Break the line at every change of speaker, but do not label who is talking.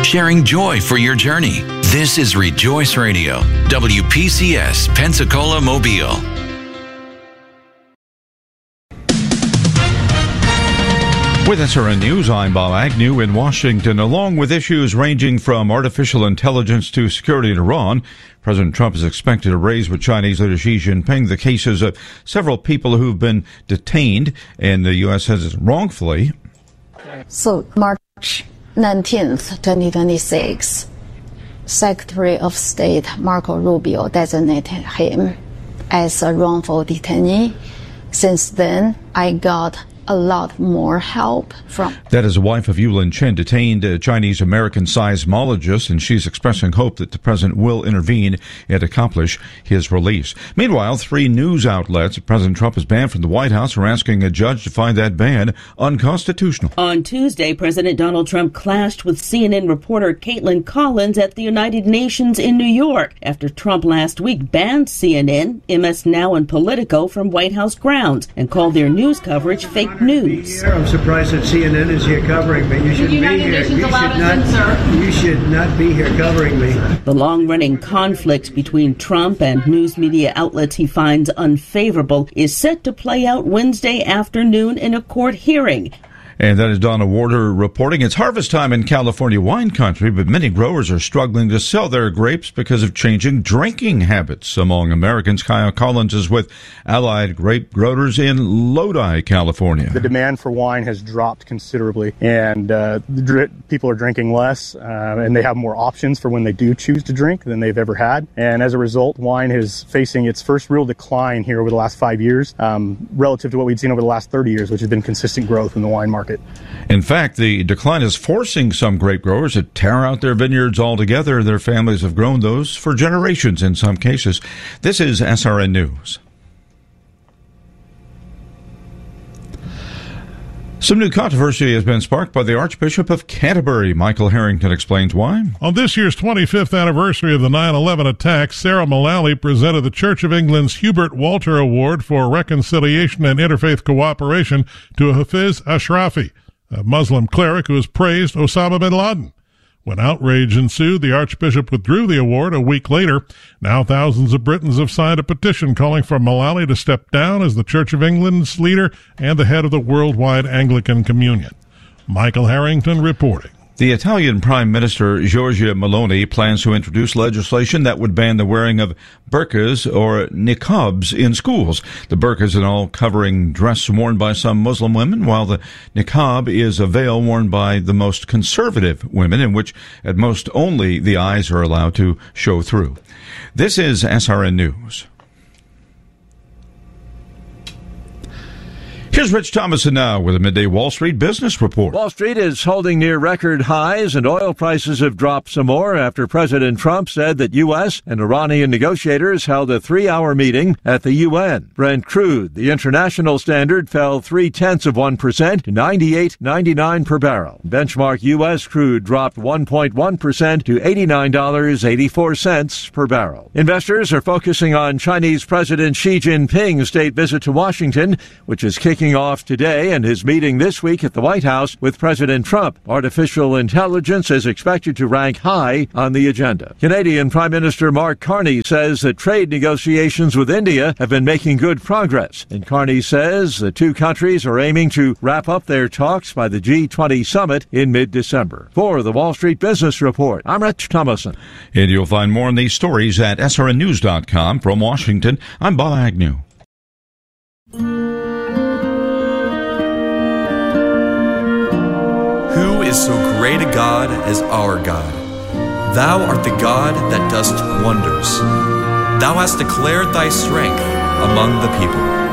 sharing joy for your journey. This is Rejoice Radio, WPCS, Pensacola, Mobile.
With SRN News, I'm Bob Agnew in Washington. Along with issues ranging from artificial intelligence to security in Iran, President Trump is expected to raise with Chinese leader Xi Jinping the cases of several people who've been detained, and the U.S. says wrongfully.
So, March 19th, 2026, Secretary of State Marco Rubio designated him as a wrongful detainee. Since then, I got a lot more help from.
That is the wife of Yulin Chen, detained Chinese-American seismologist, and she's expressing hope that the president will intervene and accomplish his release. Meanwhile, 3 news outlets President Trump has banned from the White House are asking a judge to find that ban unconstitutional.
On Tuesday, President Donald Trump clashed with CNN reporter Caitlin Collins at the United Nations in New York after Trump last week banned CNN, MS Now, and Politico from White House grounds and called their news coverage fake news.
I'm surprised that CNN is here covering me. You should be here. You should not be here covering me.
The long-running conflict between Trump and news media outlets he finds unfavorable is set to play out Wednesday afternoon in a court hearing.
And that is Donna Warder reporting. It's harvest time in California wine country, but many growers are struggling to sell their grapes because of changing drinking habits among Americans. Kyle Collins is with Allied Grape Growers in Lodi, California.
The demand for wine has dropped considerably, and people are drinking less, and they have more options for when they do choose to drink than they've ever had. And as a result, wine is facing its first real decline here over the last 5 years, relative to what we'd seen over the last 30 years, which has been consistent growth in the wine market.
In fact, the decline is forcing some grape growers to tear out their vineyards altogether. Their families have grown those for generations in some cases. This is SRN News. Some new controversy has been sparked by the Archbishop of Canterbury. Michael Harrington explains why.
On this year's 25th anniversary of the 9/11 attacks, Sarah Mullally presented the Church of England's Hubert Walter Award for Reconciliation and Interfaith Cooperation to Hafiz Ashrafi, a Muslim cleric who has praised Osama bin Laden. When outrage ensued, the Archbishop withdrew the award a week later. Now thousands of Britons have signed a petition calling for Mullally to step down as the Church of England's leader and the head of the Worldwide Anglican Communion. Michael Harrington reporting.
The Italian Prime Minister Giorgia Meloni plans to introduce legislation that would ban the wearing of burqas or niqabs in schools. The burqa is an all-covering dress worn by some Muslim women, while the niqab is a veil worn by the most conservative women, in which at most only the eyes are allowed to show through. This is SRN News. Here's Rich Thomason now with a midday Wall Street business report.
Wall Street is holding near record highs, and oil prices have dropped some more after President Trump said that U.S. and Iranian negotiators held a 3-hour meeting at the UN. Brent crude, the international standard, fell 0.3% to $98.99 per barrel. Benchmark U.S. crude dropped 1.1% to $89.84 per barrel. Investors are focusing on Chinese President Xi Jinping's state visit to Washington, which is kicking off today, and his meeting this week at the White House with President Trump. Artificial intelligence is expected to rank high on the agenda. Canadian Prime Minister Mark Carney says that trade negotiations with India have been making good progress. And Carney says the two countries are aiming to wrap up their talks by the G20 summit in mid-December. For the Wall Street Business Report, I'm Rich Thomason.
And you'll find more on these stories at srnnews.com. From Washington, I'm Bob Agnew.
Who is so great a God as our God? Thou art the God that dost wonders. Thou hast declared thy strength among the people.